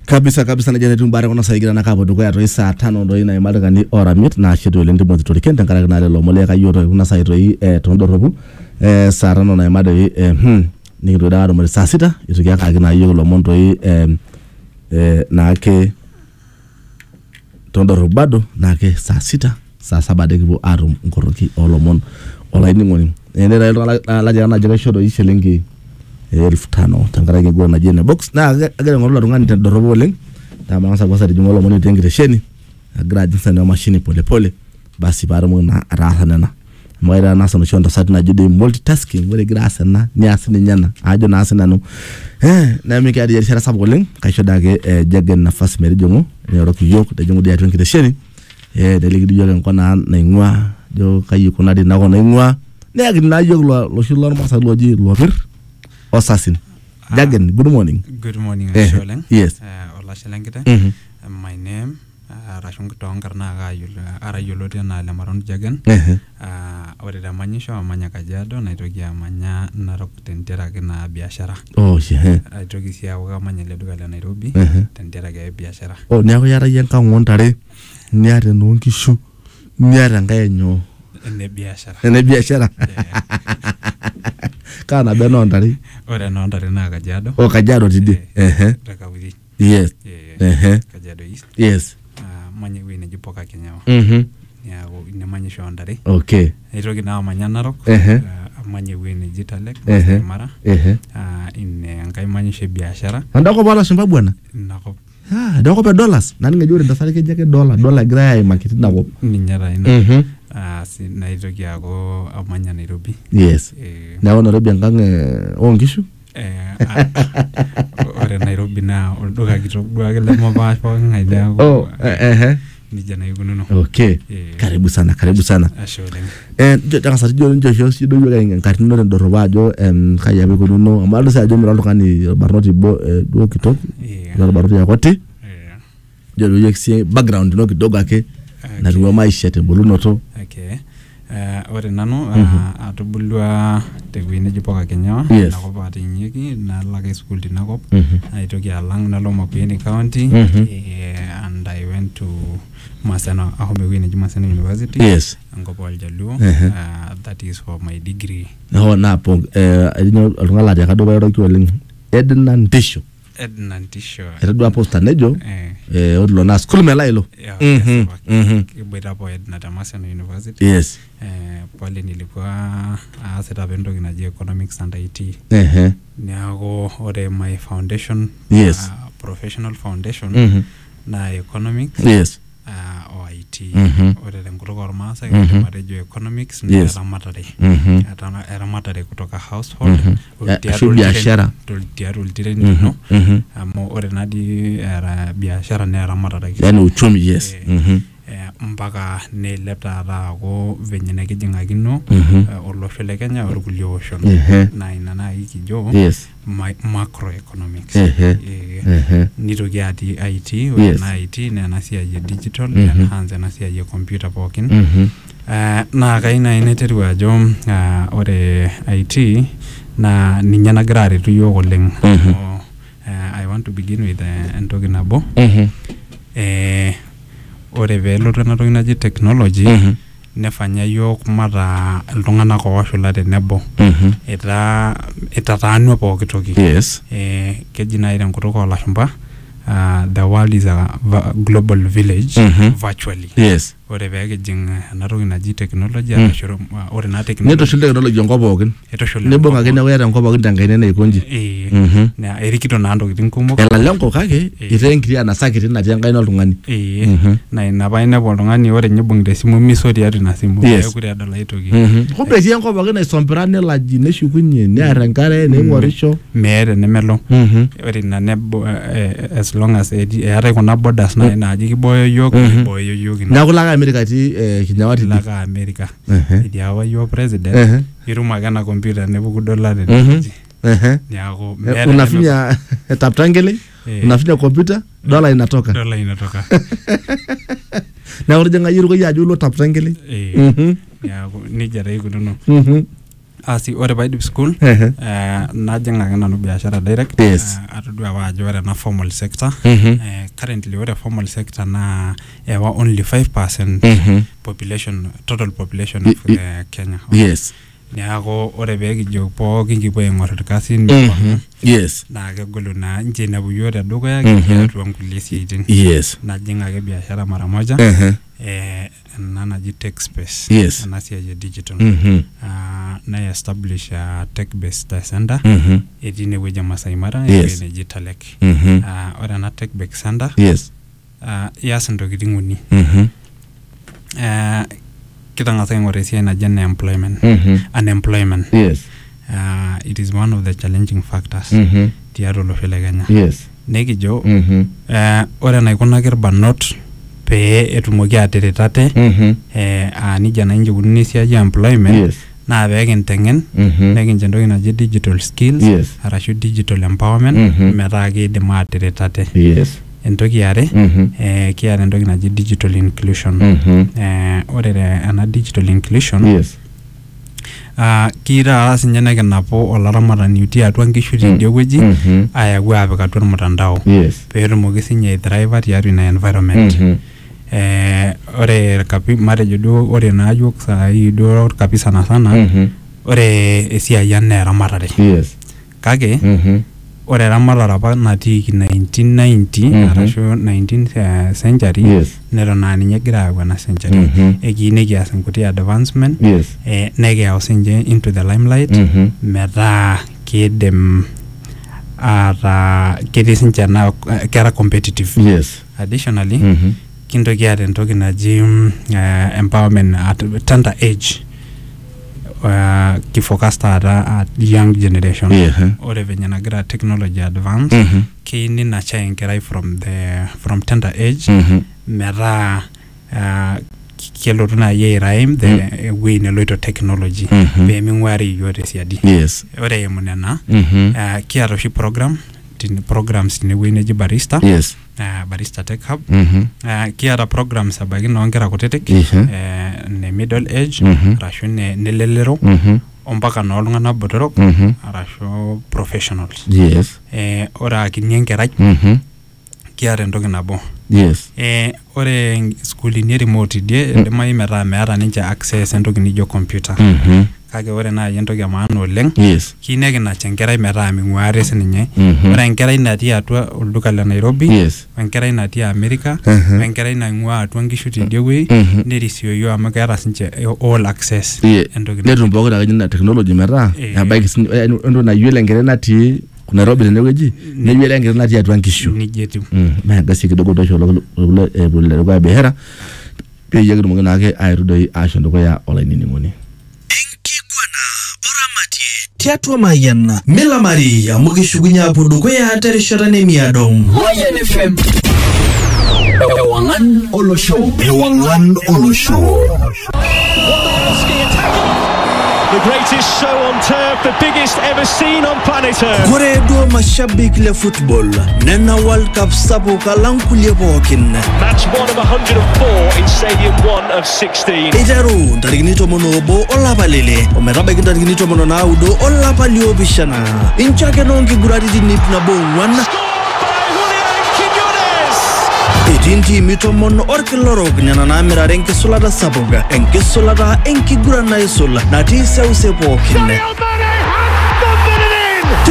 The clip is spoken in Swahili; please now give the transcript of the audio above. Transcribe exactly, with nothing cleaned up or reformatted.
Kabisa kabisa na jana tumbare kuna saigira na kapo duko ya to saa tano ndo ina imalika ni ora mit na shedo ile ndimo zitorikenda ngara na lelo mole ka yoto kuna saito yi eh tondorobu eh saa tano na imada yi eh hm ni ndo daro mole saa sita itukia ka kina yogo lo monto yi eh eh na ke tondorobu bado na ke saa sita saa saba de kibo arum ngoroki olomon ola ini ngoni ene la la jana jana shodo yi shelingi elfu tano tangarage gwa na jene box na agere ngorola rungani tendorobo leng tamanasa kwa sari jumolo moni tengire sheni agradi sana machine pole pole basi bara mona raha nana mwaira nasa no shonda sati na jude multitasking wele grasa na ni asini nyana ajo na asina no eh na mi kadi yari sabu leng ka shodage jagen na fas meri jongo ne roki yok de jongo dia tengire sheni eh de ligi jogen kona na ngwa jo kayi kona di na kona ngwa ne ag na yok lo lo shilor masa loji lo bir Assassin. Jagan, good morning. Good morning, Sholeng. Yes. Uh, Ola Shelengita. Mm-hmm. Uh, my name, uh, Rashung Tong Karnaga, Ara Yolotian Lamaron Jagan. Uh, Ore da Manisho, Manya Kajado, Naitogia Manya Narok Tenteragana Biashara. Oh, yeah. I took his Yawa Manya Leduga Nairobi, Tenteraga Biashara. Oh, never yara yanka wontare, near the Nunkishu, near and Gaino. In the Biashara. In the Biashara. Kana beno ndari ora no ndari na Kajiado o Kajiado tidi eh Rakawiri yes eh Kajiado East yes ah manye wine jipoka Kenyawa mhm ya ine manye sho ndari okay itoki na manya Narok eh manye wine Jitalek Mara eh ah ine ngai manye she biashara ndako bala shamba bwana nako ah ndako pe dollars nani ngejuri ndafari ke jake dollar dollar gray market nako ninyara ina mhm ah si na itoki yako amanya Nairobi yes na wana Nairobi ngange ongishu eh ore Nairobi na oldoka kitogwa kile mabaya kwa ngaida oh eh ni jana yugununo okay karibu sana karibu sana ashole eh janga sa jo njo sho sido yoga ngati no ndoroba jo em kaya be kununo amalo sa jo mralo kani barnoti bo do kitok na barnoti yakote eh jo yo yexi background no kidogo ake na ruwa maisha te boluno to okay eh ore nanu atubulwa te gwine jipoka Kenya na ko pati nyeki na lage school dinako aitoki alang na Loma Kweni County and I went to Maseno ahome gwine Maseno University yes ngopo aljaluo uh, that is for my degree no na po eh adino ngala ja kado bayro kwelin Edna Ntisho Edna Ntisho edo aposta nejo eh eh odlo na school melailo mhm mhm kibeta po Edna Maseno University yes eh pale nilikuwa aseta bendo kinaji economics and I T eh niago ore my foundation yes uh, professional foundation mhm na economics yes uh, O I T Mhm. ore lenguruko ormaasa Mhm. marejo economics na Yes. ramatare mhm atana ramatare kutoka household shu biashara tultiaru ultireni no mhm amo ore nadi era biashara na ramatare yani uchumi yes mhm eh mpaka ne lepta ra ko venye na kijingakino olosho le Kenya orkulie oshon na ina na ikijo yes macroeconomics eh eh nitoki ati I T ore na I T na nasia ya digital na hanze nasia ya computer pokin mhm eh na kaina ineteru ajo ore I T na ninya nagira aretu yo oleng I want to begin with entoki nabo mhm eh ore velo tunatoki naji technology nefanya yok mata iltung'anak oshula tenebo eta etataanwa pooki toki yes eh keji na ile nkutuk olashumba uh, the world is a global village mm-hmm. virtually yes ore peke jing anatoki naji technology mm. atashoro ore na technology neto shule technology ngo pookin etoshole nebonga kene wera ngo pookin tangaine na ikonji eh mhm na erikito na ntokitin kumok ela lengo kake itengiria na sakiti na tengaine oltung'ani eh na ina baina oltung'ani ore nyibungite simu misori atu na simu ekure adala itoki kumbe sie ngo pookin aisompirane laji neshukunye neara enkare neing'orisho meere nemelo ore na nebo as long as eata kuna borders na naji kiboyo yok kiboyo yok nakula America ti kinyawati laka America idi awa yo president iruma kana computer nebuku dollar ne eh yako unafinya tap triangle unafinya computer dollar inatoka dollar inatoka na urjenga yiruko yajulo tap triangle eh yako ni jare kuno asi ore paidip school Ehe. eh najing ake nanu biashara direct Yes. eh, atodua apa ajo ore na formal sector Mhm. eh currently ore formal sector na ewa only five percent Mhm. population total population Y- of y- the Kenya. Yes. Neaku ore pekijo pookin kipuo aing'or irkasin Mhm. Yes. naa kegolu naa nche inepu yiok tedukuya Mhm. tiatua nkulie siaitin Yes. najing ake biashara mara moja Ehe. eh, ena naji tech space Yes. ena siai e digital Mhm. uh, nai establish uh, tech based center Mhm. etii inewueji e Masai Mara Yes. ewueji neji Talek. Mhm. uh, ore ena tech based center Yes. uh, ias intokiting uni Mhm. uh, kitang'asa aing'or esiai naji ene employment Mhm. unemployment Yes. uh, it is one of the challenging factors Mhm. tiatua olosho le Kenya. Yes. Nekijo Mhm. eh, ore enaikunaki irbanot pee etumoki ataret ate Mhm. eh, aa nijia naa inche ikununo esiai e employment Yes. naa peekinteng'en Mhm. nekincho entoki naji digital skills Yes. arashu digital empowerment Mhm. metaa kiidim ataret ate. Yes. Entoki are Mhm. eh, kiata entoki naji digital inclusion. Mhm. Eh, ore te- ena digital inclusion Yes. uh, kitaa sinye nekinapu olaramatani utii atua nkishu tidie wueji Mhm. ayau apik atua ormutandao Yes. peetumoki sinye aithriva tiatua ina environment. Mhm. eh, ore irkapi matejo duo ore naa yiok saai duo irkapi sana sana Mhm. ore esiai ang naa eramatare Yes. kake Mhm. ore eramatare apa natiiki nineteen ninety Mhm. arashu nineteenth century Yes. neton naa ninye egira ayau ena century Mhm. ekiyieu nekias inkuti advancement Yes. eh, nekiyau sinche into the limelight Mhm. metaa kiidim ataa ketii sinche ena eh, kera competitive. Yes. Additionally Mhm. kintoki aata entoki naji mm, uh, empowerment at tender age uh, kifocus taata at young generation. Yeah. Ore venye nagira technology advance Mhm. keini nachaa enkerai from the from tender age Mhm. metaa uh, kelotu naaji airaim the ewuei neloito technology Mhm. peeming'uari iyiok tesiadi. Yes. Ore eimu nena Mhm. uh, kiata oshi program tine programs tinewuei neji barista Yes. uh, barista tech hub Mhm. uh, kiata programs abaiki noonkera kutitik Mhm. eh, ne middle age Mhm. arashu ne nelelero Mhm. ompaka nooltung'anak botorok Mhm. arashu professionals. Yes. eh, ore akini enkerai Mhm. kiata entoki nabo Yes. eh, ore sukuulini e remote idie idimayu metaa meeta ninche access entoki nijo computer Mhm. kake ore naaji entoki e maana oleng Yes. kiyieu nekinach enkerai metaa ming'uari sininye. Mhm. Ore enkerai natii atua olduka le Nairobi Yes. wenkerai natii America Mhm. wenkerai naing'ua atua nkishu tidie wuei Mhm. nerisioyo amu keeta sinche all access Yeah. entoki Netum pookin ake ina technology metaa Eh. ebaiki sin- eh, entoki nayiolo enkerai natii Nairobi tenewueji neyiolo enkerai natii atua nkishu. nijia etiu. Mm. Megasi kidogo tosho lokule ebule kwa behera peyie kitumoki naake aitudoi asho dukuya olainining'oni. Tiatua Mayian Mila Maria amu kishukunye apuo dukuya terishata nemiado. Mayian F M Ewangan Olosho Ewangan Olosho. The greatest show on turf, the biggest ever seen on planet Earth. Kore do mashabik le football nena World Cup sabu kalang kulie pookin. Match one of one hundred four in Stadium one of sixteen. Iteru ntarikini tomon obo olapa lele ometabaiki ntarikini tomon naudo olapa liopishana. Inchake noonkiguraritin ip nabo ong'uan. Etii ntimi tomon orkilorok nena naamirare enkisulata sapuk, enkisulata enkiguran naisul natii seuse pookin.